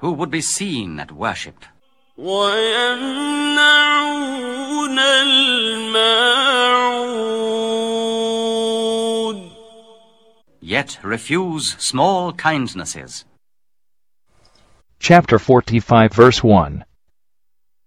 who would be seen at worship. وَيَمْنَعُونَ الْمَاعُونَ Yet refuse small kindnesses. Chapter 45, verse 1.